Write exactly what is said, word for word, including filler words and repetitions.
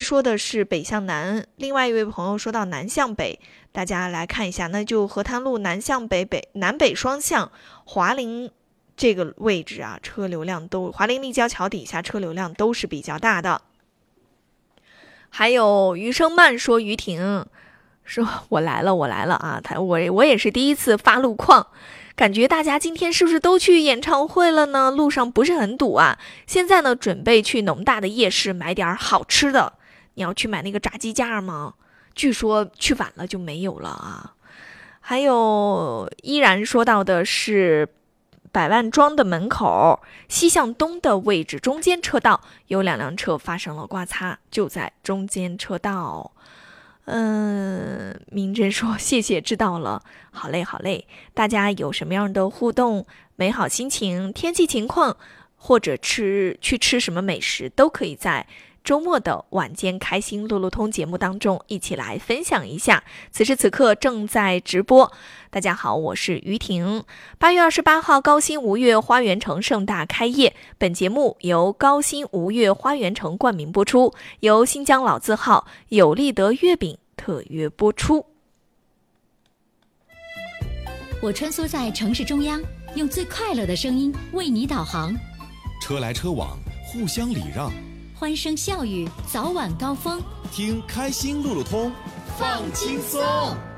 说的是北向南，另外一位朋友说到南向北，大家来看一下，那就河滩路南向北北南北双向，华林这个位置啊，车流量都华林立交桥底下车流量都是比较大的。还有余生慢说于婷说我来了我来了啊，他我我也是第一次发路况，感觉大家今天是不是都去演唱会了呢？路上不是很堵啊。现在呢，准备去农大的夜市买点好吃的。你要去买那个炸鸡架吗？据说去晚了就没有了啊。还有依然说到的是百万庄的门口西向东的位置中间车道有两辆车发生了刮擦，就在中间车道。嗯，明真说谢谢知道了，好嘞好嘞。大家有什么样的互动、美好心情、天气情况，或者吃去吃什么美食，都可以在周末的晚间开心路路通节目当中一起来分享一下。此时此刻正在直播。大家好，我是于婷。八月二十八号，高新吴越花园城盛大开业。本节目由高新吴越花园城冠名播出，由新疆老字号有利德月饼特约播出。 我穿梭在城市中央，用最快乐的声音为你导航。 车来车往，互相礼让， 欢声笑语，早晚高峰。 听开心路路通， 放轻松。